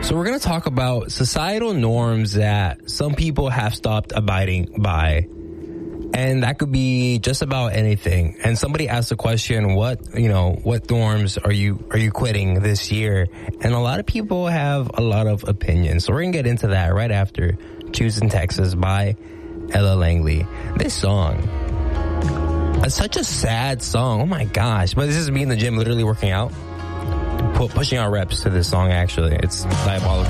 So we're going to talk about societal norms that some people have stopped abiding by. And that could be just about anything. And somebody asked the question, what norms are you quitting this year? And a lot of people have a lot of opinions. So we're going to get into that right after Choosing Texas by Ella Langley. This song, it's such a sad song. Oh my gosh. But this is me in the gym literally working out. Pushing out reps to this song, actually. It's diabolical.